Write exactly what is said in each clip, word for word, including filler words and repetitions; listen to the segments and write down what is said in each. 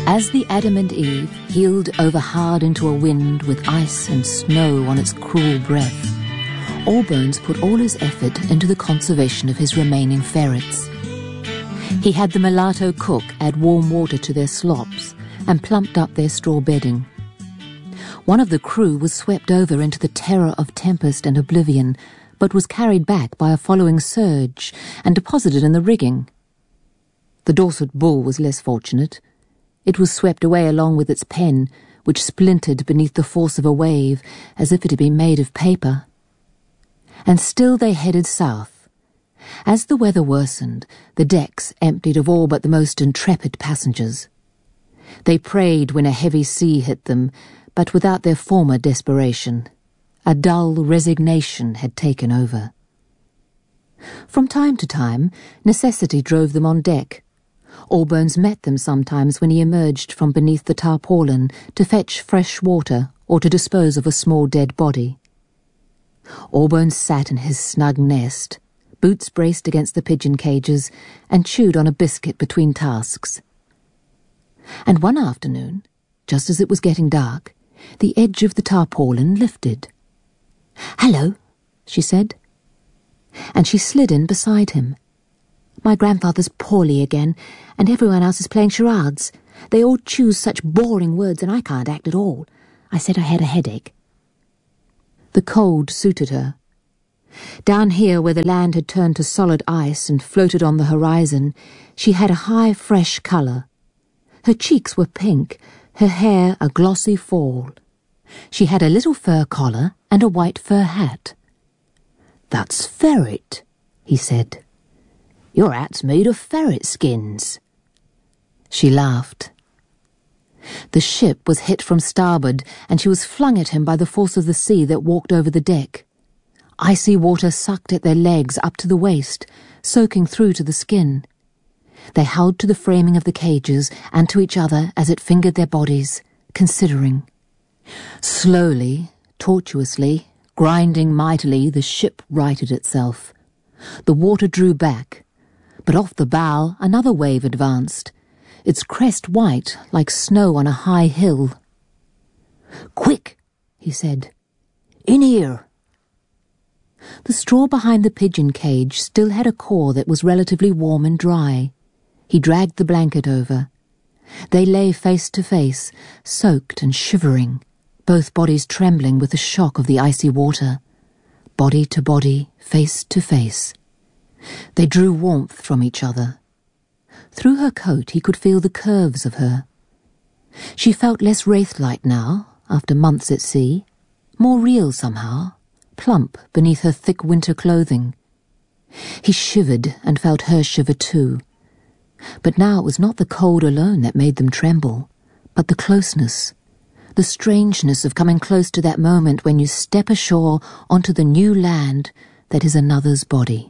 As the Adamant Eve heeled over hard into a wind with ice and snow on its cruel breath, Allbones put all his effort into the conservation of his remaining ferrets. He had the mulatto cook add warm water to their slops and plumped up their straw bedding. One of the crew was swept over into the terror of tempest and oblivion, but was carried back by a following surge and deposited in the rigging. The Dorset bull was less fortunate. It was swept away along with its pen, which splintered beneath the force of a wave as if it had been made of paper. And still they headed south. As the weather worsened, the decks emptied of all but the most intrepid passengers. They prayed when a heavy sea hit them, but without their former desperation. A dull resignation had taken over. From time to time, necessity drove them on deck. Allbones met them sometimes when he emerged from beneath the tarpaulin to fetch fresh water or to dispose of a small dead body. Allbones sat in his snug nest, boots braced against the pigeon cages, and chewed on a biscuit between tasks. And one afternoon, just as it was getting dark, the edge of the tarpaulin lifted. "Hello," she said. And she slid in beside him. "My grandfather's poorly again, and everyone else is playing charades. They all choose such boring words, and I can't act at all. I said I had a headache." The cold suited her. Down here, where the land had turned to solid ice and floated on the horizon, she had a high, fresh colour. Her cheeks were pink, her hair a glossy fall. She had a little fur collar and a white fur hat. "That's ferret," he said. "Your hat's made of ferret skins." She laughed. The ship was hit from starboard, and she was flung at him by the force of the sea that walked over the deck. Icy water sucked at their legs up to the waist, soaking through to the skin. They held to the framing of the cages and to each other as it fingered their bodies, considering. Slowly, tortuously, grinding mightily, the ship righted itself. The water drew back, but off the bow another wave advanced, its crest white like snow on a high hill. "Quick," he said. "In here." The straw behind the pigeon cage still had a core that was relatively warm and dry. He dragged the blanket over. They lay face to face, soaked and shivering, both bodies trembling with the shock of the icy water. Body to body, face to face. They drew warmth from each other. Through her coat he could feel the curves of her. She felt less wraith-like now, after months at sea, more real somehow, plump beneath her thick winter clothing. He shivered and felt her shiver too. But now it was not the cold alone that made them tremble, but the closeness, the strangeness of coming close to that moment when you step ashore onto the new land that is another's body.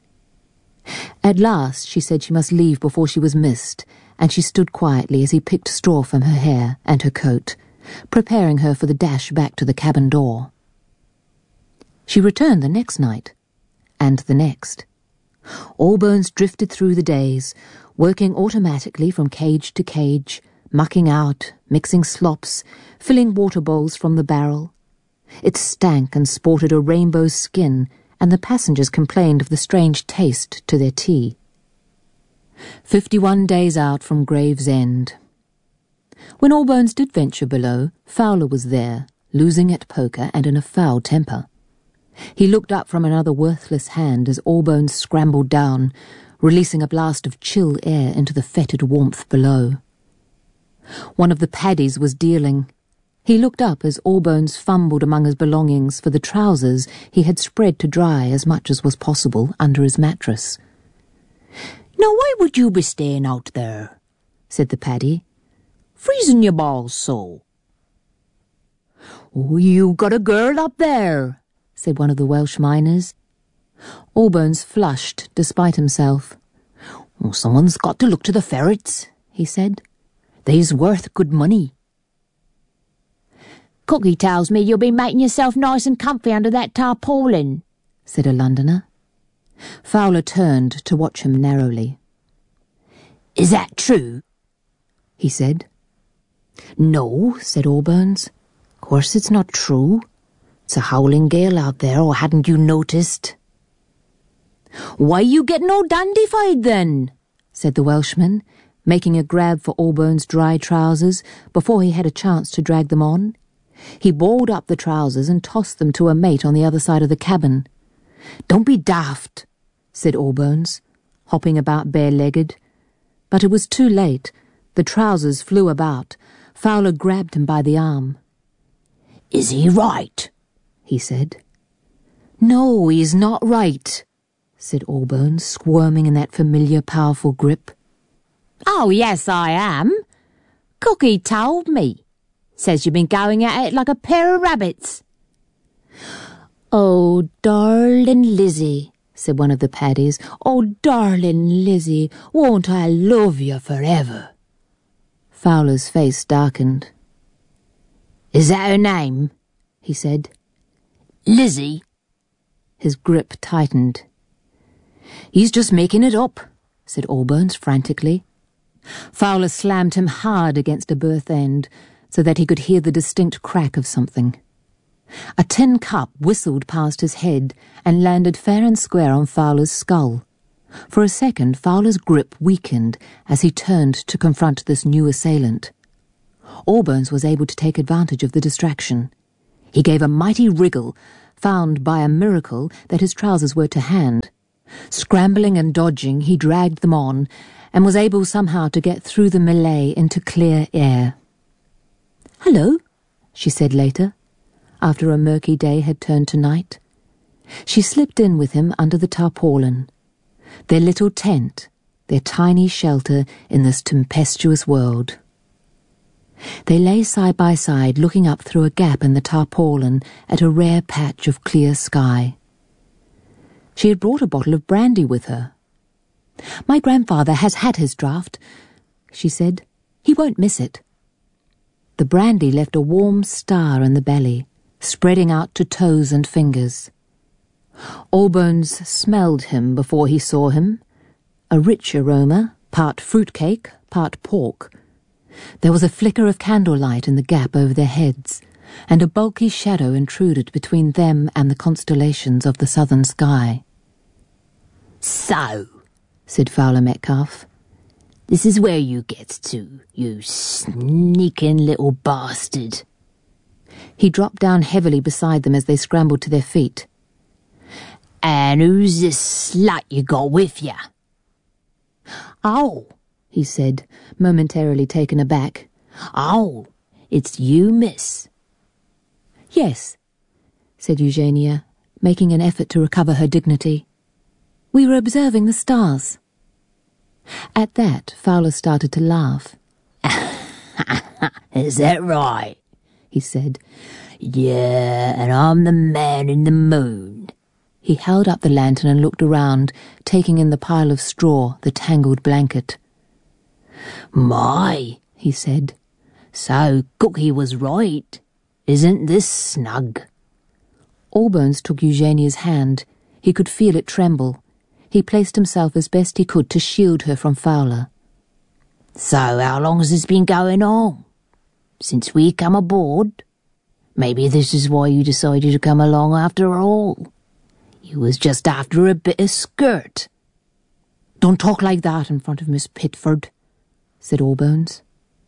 At last she said she must leave before she was missed, and she stood quietly as he picked straw from her hair and her coat, preparing her for the dash back to the cabin door. She returned the next night, and the next. Allbones drifted through the days, working automatically from cage to cage, mucking out, mixing slops, filling water bowls from the barrel. It stank and sported a rainbow skin, and the passengers complained of the strange taste to their tea. Fifty-one days out from Gravesend. When Allbones did venture below, Fowler was there, losing at poker and in a foul temper. He looked up from another worthless hand as Allbones scrambled down, releasing a blast of chill air into the fetid warmth below. One of the paddies was dealing. He looked up as Allbones fumbled among his belongings for the trousers he had spread to dry as much as was possible under his mattress. "Now why would you be staying out there?" said the paddy. "Freezing your balls so." "Oh, you got a girl up there," said one of the Welsh miners. Allbones flushed despite himself. "Well, someone's got to look to the ferrets," he said. "They's worth good money." "Cookie tells me you'll be making yourself nice and comfy under that tarpaulin," said a Londoner. Fowler turned to watch him narrowly. "Is that true?" he said. "No," said Allburns. "Course it's not true. It's a howling gale out there, or hadn't you noticed?" "Why you getting all dandified then?" said the Welshman, making a grab for Allburns' dry trousers before he had a chance to drag them on. He balled up the trousers and tossed them to a mate on the other side of the cabin. "Don't be daft," said Allburns, hopping about bare-legged. But it was too late. The trousers flew about. Fowler grabbed him by the arm. "Is he right?" he said. "No, he's not right," said Allburns, squirming in that familiar, powerful grip. "Oh, yes, I am. Cookie told me. Says you've been going at it like a pair of rabbits." "Oh, darling Lizzie," said one of the Paddies. "Oh, darling Lizzie, won't I love you forever?" Fowler's face darkened. "Is that her name?" he said. "Lizzie?" His grip tightened. "He's just making it up," said Allburns frantically. Fowler slammed him hard against a berth end so that he could hear the distinct crack of something. A tin cup whistled past his head and landed fair and square on Fowler's skull. For a second, Fowler's grip weakened as he turned to confront this new assailant. Allburns was able to take advantage of the distraction. He gave a mighty wriggle, found by a miracle that his trousers were to hand. Scrambling and dodging, he dragged them on and was able somehow to get through the melee into clear air. "Hello," she said later, after a murky day had turned to night. She slipped in with him under the tarpaulin. Their little tent, their tiny shelter in this tempestuous world. They lay side by side, looking up through a gap in the tarpaulin at a rare patch of clear sky. She had brought a bottle of brandy with her. "My grandfather has had his draught," she said. "He won't miss it." The brandy left a warm star in the belly, spreading out to toes and fingers. Allburns smelled him before he saw him. A rich aroma, part fruitcake, part pork. There was a flicker of candlelight in the gap over their heads, and a bulky shadow intruded between them and the constellations of the southern sky. "So," said Fowler Metcalfe, "this is where you get to, you sneaking little bastard." He dropped down heavily beside them as they scrambled to their feet. "And who's this slut you got with ya?" "Oh," he said, momentarily taken aback. "Oh, it's you, miss?" "Yes," said Eugenia, making an effort to recover her dignity. "We were observing the stars." At that, Fowler started to laugh. "Is that right?" he said. "Yeah, and I'm the man in the moon." He held up the lantern and looked around, taking in the pile of straw, the tangled blanket. "My," he said, "so Cookie was right. Isn't this snug?" Allburns took Eugenia's hand. He could feel it tremble. He placed himself as best he could to shield her from Fowler. "So how long has this been going on? Since we come aboard? Maybe this is why you decided to come along after all. You was just after a bit of skirt." "Don't talk like that in front of Miss Pitford," said Allburns.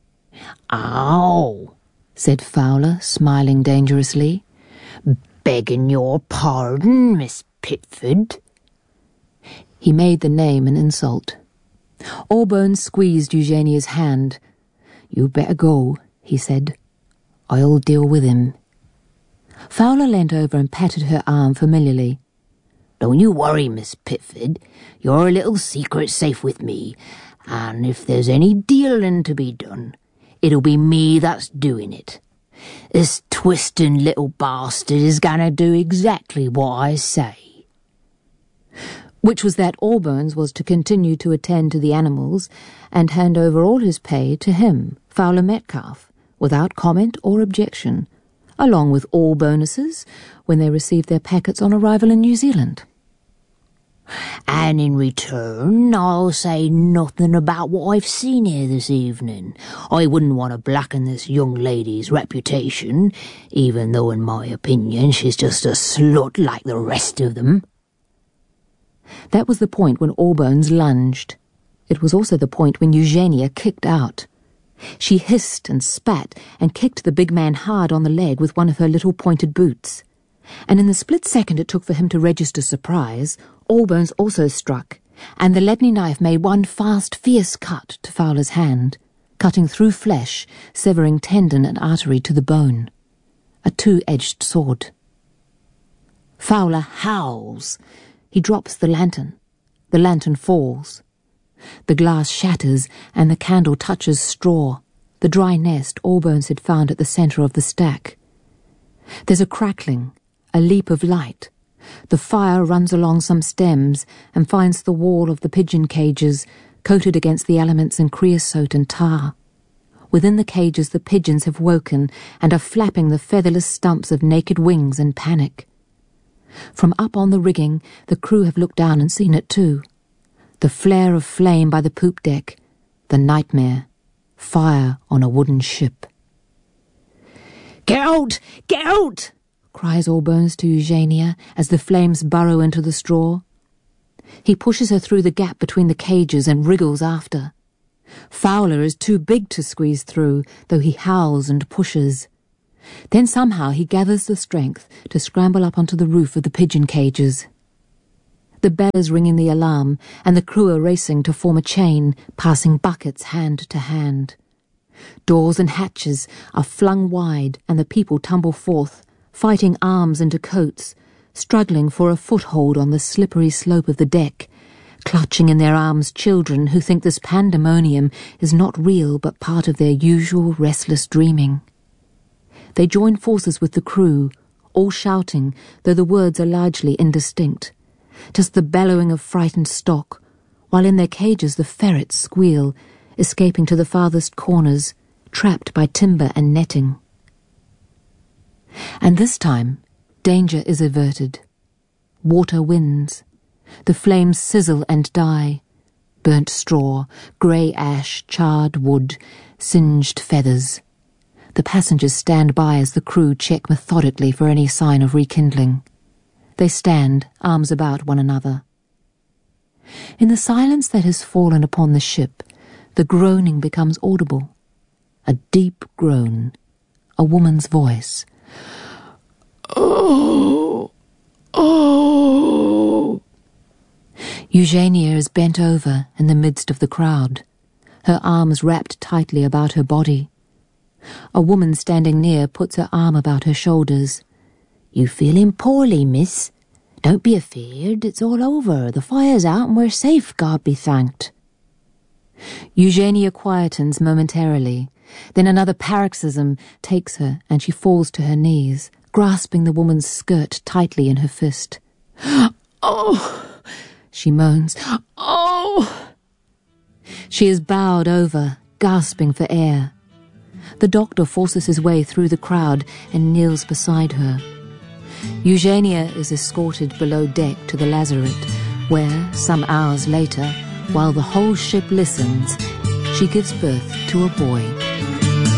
"Oh," said Fowler, smiling dangerously. "Begging your pardon, Miss Pitford." He made the name an insult. Allburns squeezed Eugenia's hand. "You better go," he said. "I'll deal with him." Fowler leant over and patted her arm familiarly. "Don't you worry, Miss Pitford. Your little secret's safe with me, and if there's any dealing to be done, it'll be me that's doing it. This twisting little bastard is gonna do exactly what I say." Which was that Allburns was to continue to attend to the animals and hand over all his pay to him, Fowler Metcalfe, without comment or objection, along with all bonuses when they received their packets on arrival in New Zealand. And in return, I'll say nothing about what I've seen here this evening. I wouldn't want to blacken this young lady's reputation, even though in my opinion she's just a slut like the rest of them. That was the point when Allbones lunged. It was also the point when Eugenia kicked out. She hissed and spat and kicked the big man hard on the leg with one of her little pointed boots. And in the split second it took for him to register surprise, Allbones also struck, and the leaden knife made one fast, fierce cut to Fowler's hand, cutting through flesh, severing tendon and artery to the bone. A two-edged sword. Fowler howls. He drops the lantern. The lantern falls. The glass shatters, and the candle touches straw, the dry nest Allbones had found at the centre of the stack. There's a crackling, a leap of light. The fire runs along some stems and finds the wall of the pigeon cages, coated against the elements in creosote and tar. Within the cages the pigeons have woken and are flapping the featherless stumps of naked wings in panic. From up on the rigging the crew have looked down and seen it too. The flare of flame by the poop deck, the nightmare, fire on a wooden ship. "Get out! Get out!" cries Allbones to Eugenia as the flames burrow into the straw. He pushes her through the gap between the cages and wriggles after. Fowler is too big to squeeze through, though he howls and pushes. Then somehow he gathers the strength to scramble up onto the roof of the pigeon cages. The bell is ringing the alarm, and the crew are racing to form a chain, passing buckets hand to hand. Doors and hatches are flung wide, and the people tumble forth, fighting arms into coats, struggling for a foothold on the slippery slope of the deck, clutching in their arms children who think this pandemonium is not real but part of their usual restless dreaming. They join forces with the crew, all shouting, though the words are largely indistinct, just the bellowing of frightened stock, while in their cages the ferrets squeal, escaping to the farthest corners, trapped by timber and netting. And this time, danger is averted. Water wins. The flames sizzle and die. Burnt straw, grey ash, charred wood, singed feathers. The passengers stand by as the crew check methodically for any sign of rekindling. They stand, arms about one another. In the silence that has fallen upon the ship, the groaning becomes audible. A deep groan, a woman's voice. "Oh, oh." Eugenia is bent over in the midst of the crowd, her arms wrapped tightly about her body. A woman standing near puts her arm about her shoulders. "You feeling poorly, miss? Don't be afeard, it's all over. The fire's out and we're safe, God be thanked." Eugenia quietens momentarily. Then another paroxysm takes her and she falls to her knees, grasping the woman's skirt tightly in her fist. "Oh!" she moans. "Oh!" She is bowed over, gasping for air. The doctor forces his way through the crowd and kneels beside her. Eugenia is escorted below deck to the lazaret, where, some hours later, while the whole ship listens, she gives birth to a boy.